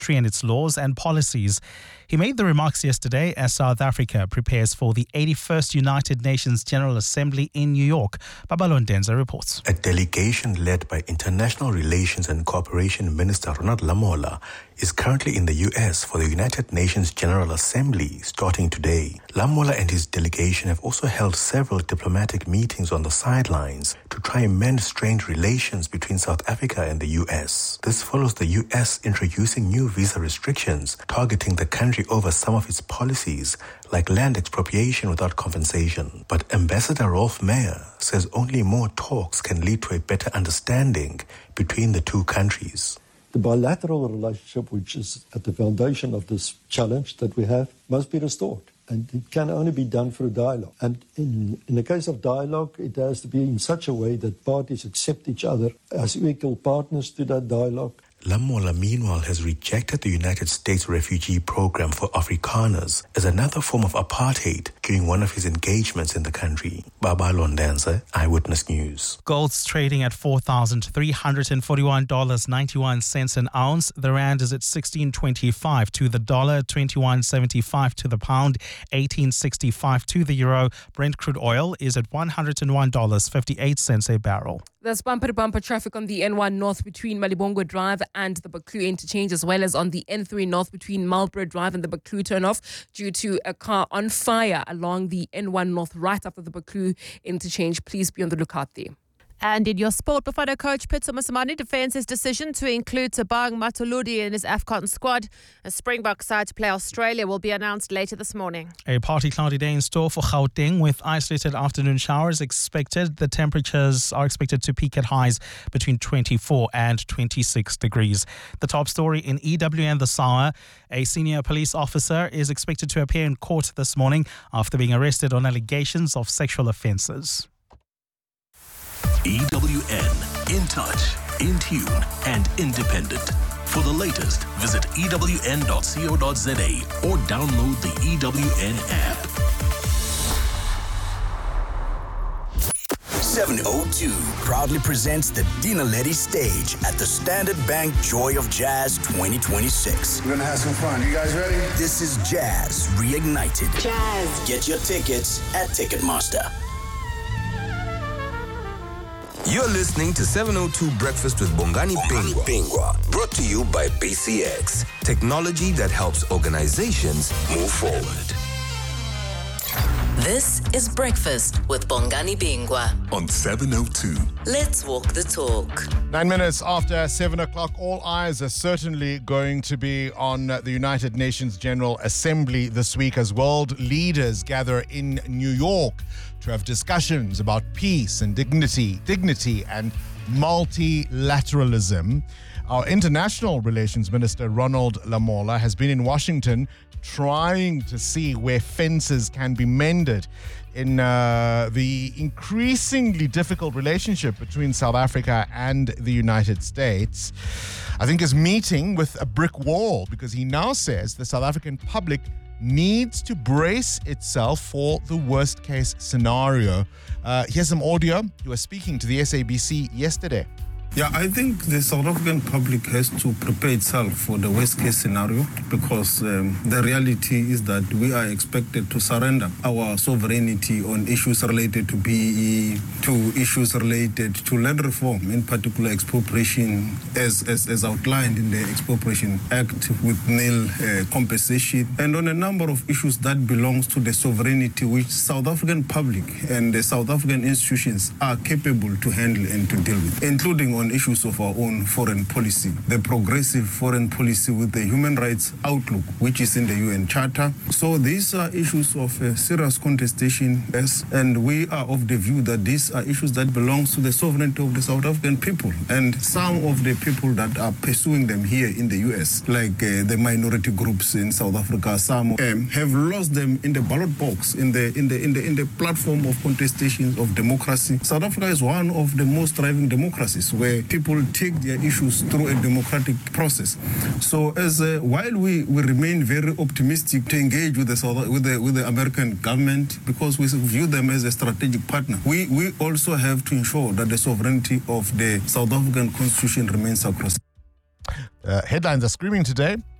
country and its laws and policies. He made the remarks yesterday as South Africa prepares for the 81st United Nations General Assembly in New York. Babalo Ndenza reports. A delegation led by International Relations and Cooperation Minister Ronald Lamola is currently in the U.S. for the United Nations General Assembly starting today. Lamola and his delegation have also held several diplomatic meetings on the sidelines to try and mend strained relations between South Africa and the U.S. This follows the U.S. introducing new visa restrictions targeting the country over some of its policies, like land expropriation without compensation. But Ambassador Rolf Meyer says only more talks can lead to a better understanding between the two countries. The bilateral relationship, which is at the foundation of this challenge that we have, must be restored. And it can only be done through dialogue. And in the case of dialogue, it has to be in such a way that parties accept each other as equal partners to that dialogue. Lamola, meanwhile, has rejected the United States refugee program for Afrikaners as another form of apartheid during one of his engagements in the country. Babalo Ndenza, Eyewitness News. Gold's trading at $4,341.91 an ounce. The rand is at 16.25 to the dollar, 21.75 to the pound, 18.65 to the euro. Brent crude oil is at $101.58 a barrel. There's bumper-to-bumper traffic on the N1 North between Malibongwe Drive and the Buccleuch interchange, as well as on the N3 North between Marlborough Drive and the Buccleuch turnoff due to a car on fire along the N1 North right after the Buccleuch interchange. Please be on the lookout there. And in your sport, Bafana coach Pitso Mosimane defends his decision to include Tabang Matuludi in his AFCON squad. A Springbok side to play Australia will be announced later this morning. A partly cloudy day in store for Gauteng with isolated afternoon showers expected. The temperatures are expected to peak at highs between 24 and 26 degrees. The top story in EWN this hour, a senior police officer is expected to appear in court this morning after being arrested on allegations of sexual offences. EWN, in touch, in tune, and independent. For the latest, visit ewn.co.za or download the EWN app. 702 proudly presents the Dina Letty stage at the Standard Bank Joy of Jazz 2026. We're going to have some fun. You guys ready? This is Jazz Reignited. Jazz. Get your tickets at Ticketmaster. You're listening to 702 Breakfast with Bongani Pingwa, brought to you by BCX, technology that helps organizations move forward. This is Breakfast with Bongani Bingwa On 702. Let's walk the talk. 9 minutes after 7 o'clock, all eyes are certainly going to be on the United Nations General Assembly this week as world leaders gather in New York to have discussions about peace and dignity and multilateralism. Our International Relations Minister, Ronald Lamola, has been in Washington trying to see where fences can be mended in the increasingly difficult relationship between South Africa and the United States. I think is meeting with a brick wall because he now says the South African public needs to brace itself for the worst case scenario. Here's some audio. He was speaking to the SABC yesterday. Yeah, I think the South African public has to prepare itself for the worst case scenario because the reality is that we are expected to surrender our sovereignty on issues related to BEE, to issues related to land reform, in particular expropriation as outlined in the Expropriation Act with nil compensation, and on a number of issues that belongs to the sovereignty which South African public and the South African institutions are capable to handle and to deal with, including on issues of our own foreign policy, the progressive foreign policy with the human rights outlook, which is in the UN Charter. So these are issues of serious contestation, yes, and we are of the view that these are issues that belongs to the sovereignty of the South African people. And some of the people that are pursuing them here in the US, like the minority groups in South Africa, some have lost them in the ballot box, in the platform of contestation of democracy. South Africa is one of the most thriving democracies where people take their issues through a democratic process. So as while we remain very optimistic to engage with the American government because we view them as a strategic partner, we also have to ensure that the sovereignty of the South African Constitution remains across. Headlines are screaming today.